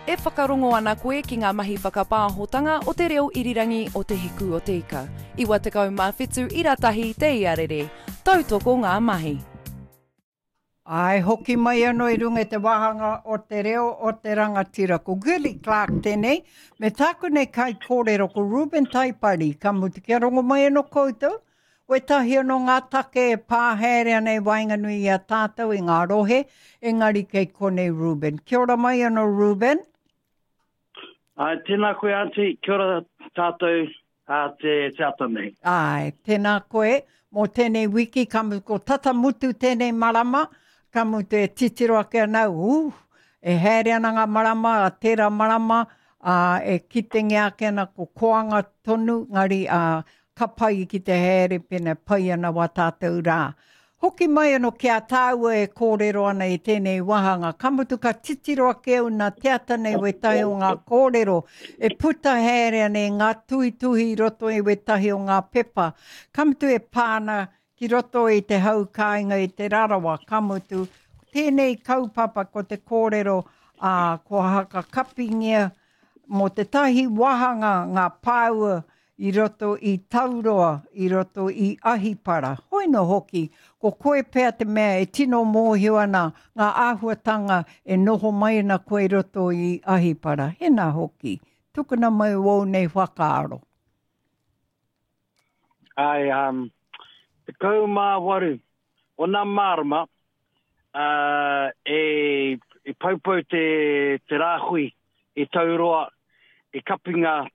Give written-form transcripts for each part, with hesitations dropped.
E whakarongo ana koe ki ngā mahi whakapāhotanga o te reo irirangi o te hiku o te ika. Iwa te kau mawhitu i ratahi te iarere. Tautoko ngā mahi. Ai, hoki mai anō i runga te wahanga o te reo o te rangatira. Ko Gilly Clark tēnei, me tāku nei kai kōrero ko Ruben Taipari, ka muti kia rongo mai anō koutou. Oe tahi anō ngā take e pāherea nei wainganui i a tātou i ngā rohe, engari kei konei Ruben. Kia ora mai anō Ruben. Ai, tēnā koe auntie, kia ora tātou te ata nei. Ai, tēnā koe, mō tēnei wiki, ka mutu ko tata mutu tēnei marama, ka mutu e titiro ake anau, e here ana ngā marama, a tērā marama, e kitengi ake ana ko koanga tonu, ngari ka pai ki te here pene pai ana wa tātou rā. Hoki mai anō kia tāua e kōrero ana i tēnei wahanga. Ka mutu ka titiro ake au nā te ata nei we tahi o ngā kōrero. E puta here nei ngā tuhi roto i we tahi o ngā pepa. Ka mutu e pāna ki roto i te haukāinga i te rarawa. Ka mutu tēnei kaupapa ko te kōrero ko haka kapingia mo te tahi wahanga ngā pāua i roto i Tauroa, i roto i Ahipara. Hoi no hoki, ko koe pēr te mea e tino mōhio ana ngā āhuatanga e noho mai na koe roto i Ahipara. Hena hoki, tukuna mai wau nei whakaaro. Ai, te kaumāwaru o nā marama, e paupau te rāhui i Tauroa, e kapinga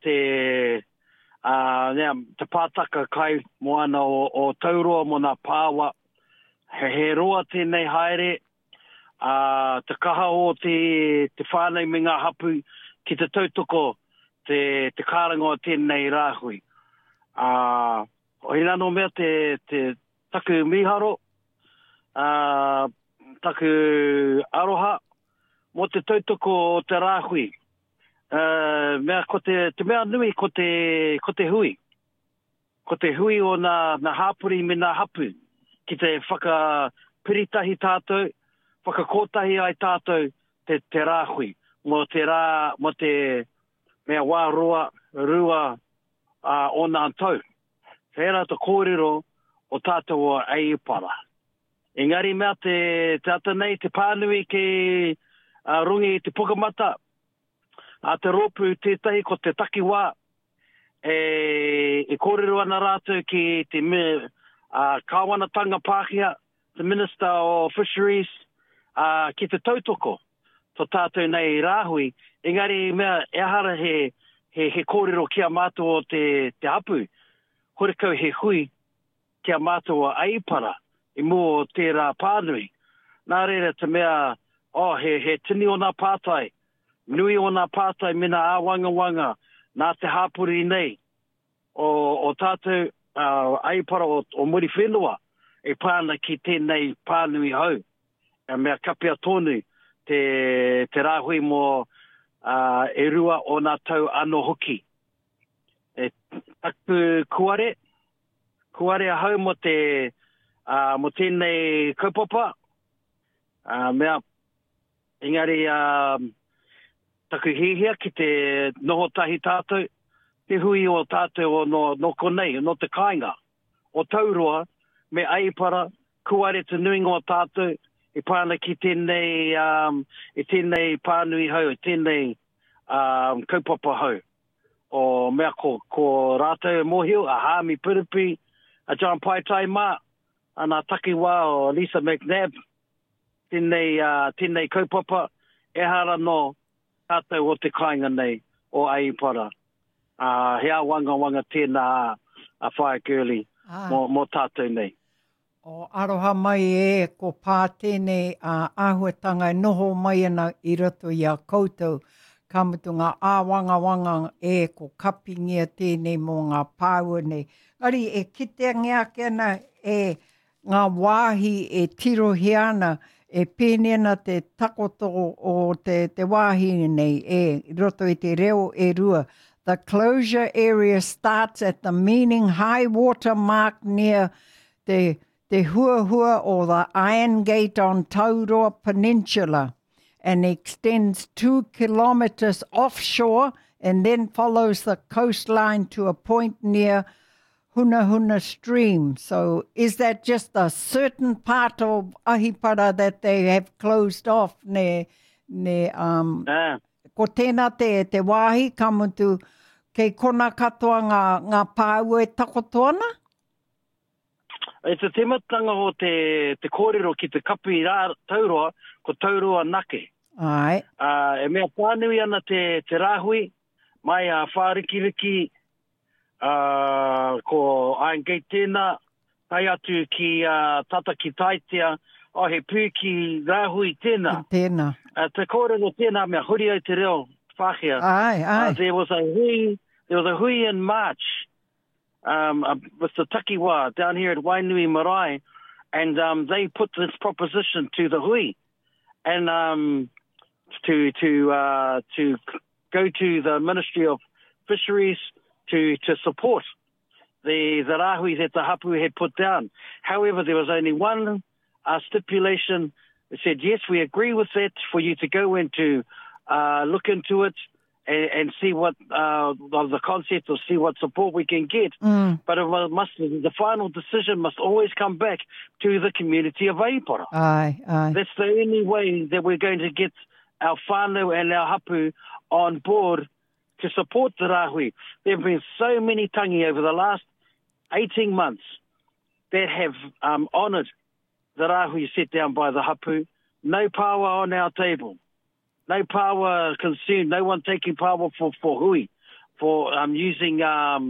te pātaka kai moana o Tauroa mo nā pāwa. He roa tēnei haere, te kaha o te whānei me ngā hapu ki te tautoko te kārangoa tēnei rāhui. O hina no mea te taku miharo, taku aroha, mo te tautoko o te rāhui. Mea ko te mea nui ko te hui. Ko te hui o nā hāpuri me nā hapu. Ki te whakapiritahi tātou, whakakotahi ai tātou te rāhui. Mo te mea wā rua o nā tau. Whera te kōrero o tātou o Ahipara. Engari mea te ata nei te pānui ke rungi i te pukamata. A te ropu tētahi ko te takiwā, e kōrero ana rātou ki te kāwanatanga Pākehā, the Minister of Fisheries, ki te tautoko, to tātou nei rāhui. Engari mea, e hara he kōrero kia mātua o te hapu, horekau he hui kia mātua Ahipara, i mō tērā pānui. Nā reira te mea, he tini o nā pātai, nui o nā pātai me nā āwangawanga, nā te hāpuri nei, o tātou Ahipara o muri whenua, e pāna ki tēnei pānui hau. E mea kapia tonu te rāhui mō e rua o nā tau ano hoki. E taku kuare hau mo tēnei kaupapa, mea engari taku hihia ki te noho tahi tātou, te hui o tātou o no konei, no te kāinga. O Tauroa, me Ahipara, kuare te nuinga o tātou, e pāna ki tēnei pānui hau, tēnei kaupapa hau. O mea ko rātou mōhio, a Hāmi Piripi, a John Paitai Mā, ana takiwā o Lisa McNabb, tēnei kaupapa, e hara no tātou o te kāinga nei o Ahipara. Hea wanga tēnā a whae girly mō tātou nei. O aroha mai ko pā tēnei āhuatanga e noho mai ana i roto i a koutou. Ka mutu ngā āwangawanga ko kapingia tēnei mō ngā pāua nei. Ari e kitengi ake ana ngā wāhi e tirohi ana e pēnena te takoto o te wāhi nei roto i te reo e rua. The closure area starts at the meaning high water mark near the huahua or the Iron Gate on Tauroa Peninsula and extends 2 kilometers offshore and then follows the coastline to a point near Hunahuna Stream. So is that just a certain part of Ahipara that they have closed off? Ko tēnā te wāhi, ka mutu kei kona katoa ngā pāua e takotoana? E te tematanga o te kōrero ki te kapi rā tauroa, ko tauroa nake. Ai. E mea pānui ana te rāhui, mai a whārikiriki, ko Aengei tēnā, tai atu ki tata ki taitea, o he pū ki rāhui tēnā. Tēnā. Te kōrero tēnā mea huri au te reo whāhia. Ai. There was a hui in March with the takiwā down here at Wainui Marae, and they put this proposition to the hui, and to go to the Ministry of Fisheries to support the rāhui that the hapu had put down. However, there was only one stipulation. It said, yes, we agree with that, for you to go into look into it and see what of the concept, or see what support we can get. But the final decision must always come back to the community of Ahipara. Aye. That's the only way that we're going to get our whānau and our hapu on board to support the rāhui. There have been so many tangi over the last 18 months that have honoured the rāhui set down by the hapu. No power on our table. No power consumed. No one taking power for hui, for using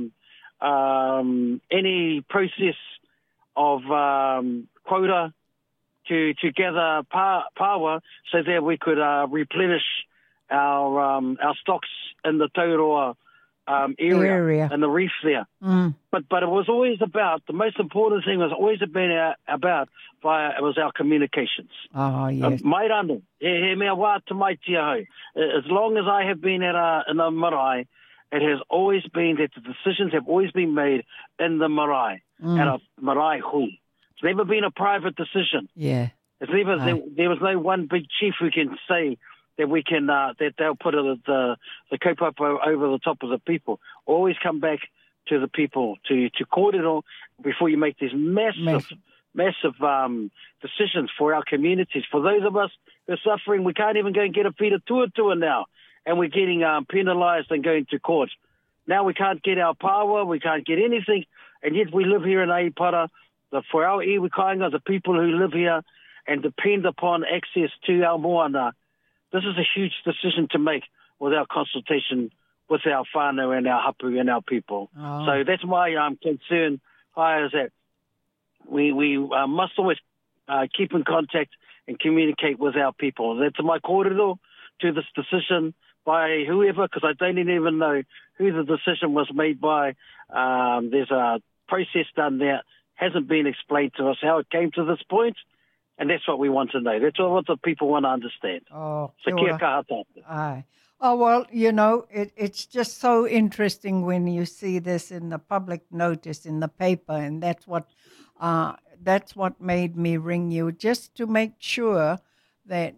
any process of quota to gather power so that we could replenish our stocks in the Tauroa area and the reef there. But it was always about, the most important thing was always been about it was our communications. Oh, yes. Mai rano, he mea wā te mai tia hau. As long as I have been in a marae, it has always been that the decisions have always been made in the marae, at a marae hui. It's never been a private decision. Yeah. It's never, there was no one big chief who can say that we can, that they'll put the kaupapa over the top of the people. Always come back to the people, to kōrero, before you make these massive decisions for our communities. For those of us who are suffering, we can't even go and get a whira tuatua now, and we're getting penalised and going to court. Now we can't get our power, we can't get anything, and yet we live here in Ahipara. For our iwi kāinga, the people who live here and depend upon access to our moana, this is a huge decision to make without consultation with our whānau and our hapu and our people. Oh. So that's my concern, is that we must always keep in contact and communicate with our people. That's my kōrero to this decision by whoever, because I don't even know who the decision was made by. There's a process done there. Hasn't been explained to us how it came to this point. And that's what we want to know. That's what the people want to understand. Oh, so kia kaha tātou. Aye. Oh, well, it's just so interesting when you see this in the public notice in the paper, and that's what made me ring you, just to make sure that,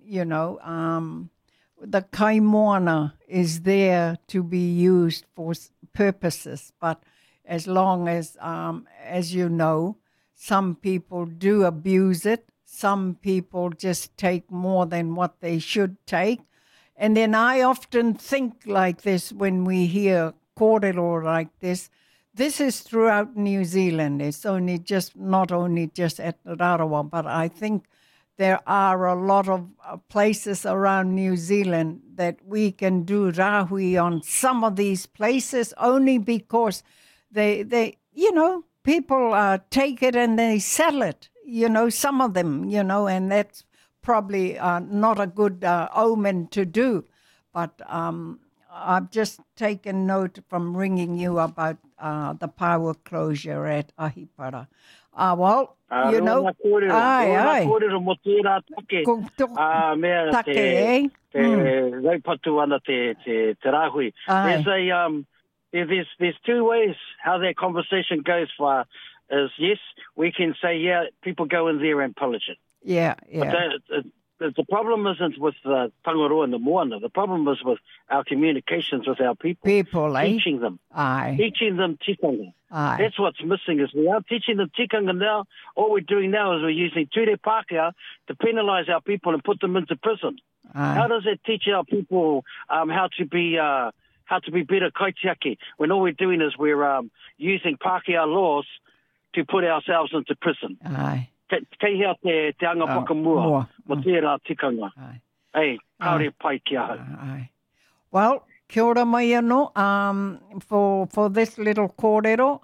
the kaimoana is there to be used for purposes. But as long as you know, some people do abuse it. Some people just take more than what they should take. And then I often think like this when we hear kōrero like this. This is throughout New Zealand. It's not only just at Rarawa, but I think there are a lot of places around New Zealand that we can do rāhui on some of these places only because they people take it and they sell it. Some of them, and that's probably not a good omen to do. But I've just taken note from ringing you about the power closure at Ahipara. There's two ways how that conversation goes for. Is yes, we can say, people go in there and pillage it. Yeah. But the problem isn't with the Tangaroa and the Moana. The problem is with our communications with our people. Teaching them. Aye. Teaching them tikanga. Aye. That's what's missing is we are teaching them tikanga now. All we're doing now is we're using ture Pākehā to penalise our people and put them into prison. Aye. How does it teach our people how to be better kaitiaki when all we're doing is we're using Pākehā laws to put ourselves into prison? Aye. Kei hea te anga pakamua, mo tērā tikanga. Hey, kaore pai ki ahau. Well, kia ora mai anō. For this little kōrero,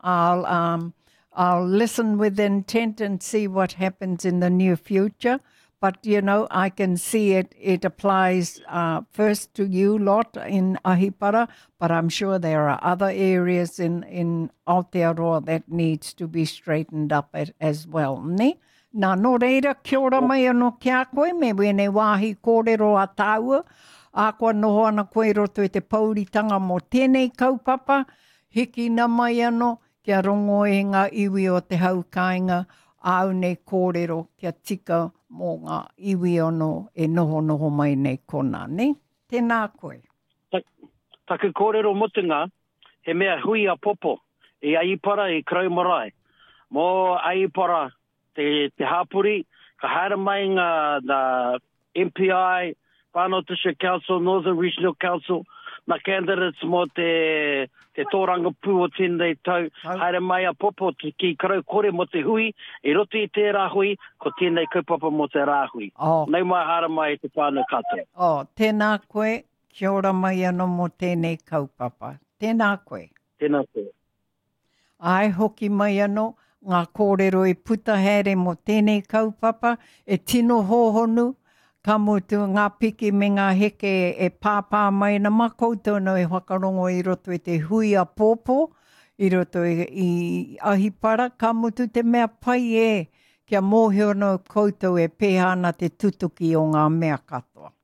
I'll listen with intent and see what happens in the near future. But, you know, I can see it applies first to you lot in Ahipara, but I'm sure there are other areas in Aotearoa that needs to be straightened up as well, ne? Nā no reira, kia ora mai anō ki a koe, me wene wāhi kōrero a tāua. A koa noho ana koe roto e te pauritanga mo tēnei kaupapa. Hiki na mai anō, kia rongo e ngā iwi o te haukainga, au nei kōrero kia tika mō ngā iwi ono e noho mai nei kona, ne? Tēnā koe. Taku kōrero mutunga, he mea hui a popo, i Aipara, i Kraumarai. Mō Aipara, te hapuri, ka haere mai ngā MPI, Whānau District Council, Northern Regional Council, na candidates mō te tōranga pū o tēnei tau, haere mai a popo ki karau kore mo te hui, i roto i te rāhui, ko tēnei kaupapa mo te rāhui. Nei mai haere mai te whānau katoa. Tēnā koe, kia ora mai anō mo tēnei kaupapa. Tēnā koe. Tēnā koe. Ai hoki mai anō, ngā kōrero e puta here mo tēnei kaupapa, e tino hōhonu, ka mutu ngā piki me ngā heke e pāpā mai na makoutou no e whakarongo i roto e te hui a pōpō, i roto i Ahipara, ka mutu te mea pai e, kia mōhio no koutou e pēhana te tutuki o ngā mea katoa.